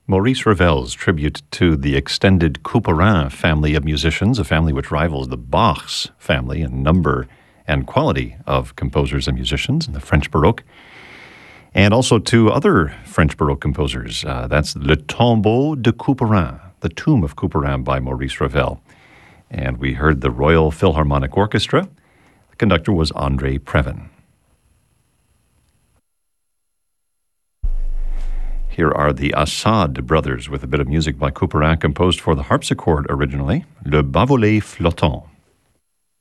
Maurice Ravel's tribute to the extended Couperin family of musicians, a family which rivals the Bach's family in number and quality of composers and musicians in the French Baroque, and also to other French Baroque composers. That's Le Tombeau de Couperin, The Tomb of Couperin by Maurice Ravel. And we heard the Royal Philharmonic Orchestra. The conductor was André Previn. Here are the Assad brothers with a bit of music by Couperin composed for the harpsichord originally, Le Bavolet Flottant.